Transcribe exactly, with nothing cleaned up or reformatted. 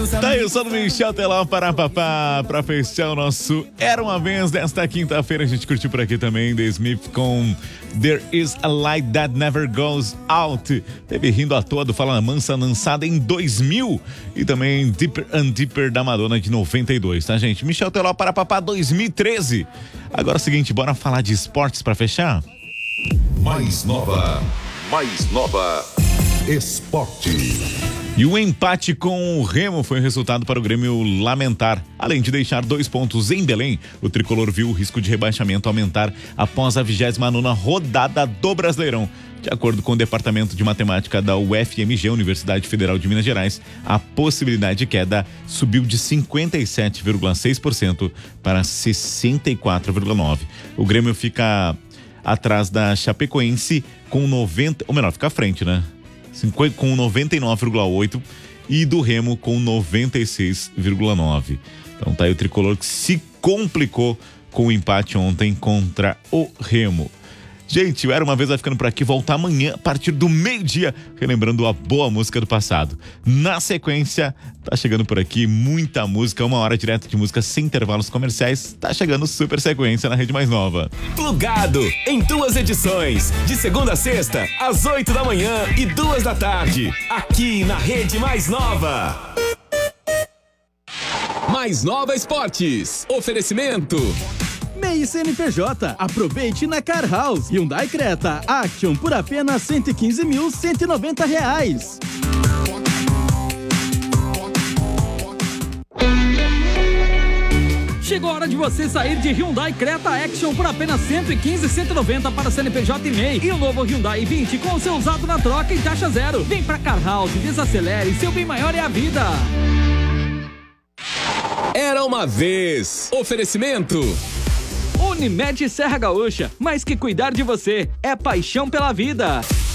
Tá aí o som do Michel Teló para papá, pra fechar o nosso Era Uma Vez desta quinta-feira. A gente curtiu por aqui também The Smith com There Is a Light That Never Goes Out. Teve Rindo à Toa do Fala Mansa, lançada em dois mil. E também Deeper and Deeper da Madonna de noventa e dois, tá, gente? Michel Teló para papá dois mil e treze. Agora é o seguinte, bora falar de esportes pra fechar? Mais nova, mais nova, esporte. E o empate com o Remo foi o resultado para o Grêmio lamentar. Além de deixar dois pontos em Belém, o tricolor viu o risco de rebaixamento aumentar após a vigésima nona rodada do Brasileirão. De acordo com o Departamento de Matemática da U F M G, Universidade Federal de Minas Gerais, a possibilidade de queda subiu de cinquenta e sete vírgula seis por cento para sessenta e quatro vírgula nove por cento. O Grêmio fica atrás da Chapecoense com noventa, ou melhor, fica à frente, né? Com noventa e nove vírgula oito e do Remo com noventa e seis vírgula nove. Então tá aí o tricolor que se complicou com o empate ontem contra o Remo. Gente, o Era Uma Vez vai ficando por aqui, volta amanhã a partir do meio-dia, relembrando a boa música do passado. Na sequência, tá chegando por aqui muita música, uma hora direta de música sem intervalos comerciais, tá chegando super sequência na Rede Mais Nova. Plugado, em duas edições, de segunda a sexta, às oito da manhã e duas da tarde, aqui na Rede Mais Nova. Mais Nova Esportes, oferecimento M E I C N P J, aproveite na Car House. Hyundai Creta Action por apenas cento e quinze mil, cento e noventa reais. Chegou a hora de você sair de Hyundai Creta Action por apenas cento e quinze, cento e noventa para C N P J e M E I. E o novo Hyundai i vinte com o seu usado na troca e taxa zero. Vem pra Car House, desacelere, seu bem maior é a vida. Era Uma Vez, oferecimento Unimed Serra Gaúcha, mais que cuidar de você, é paixão pela vida.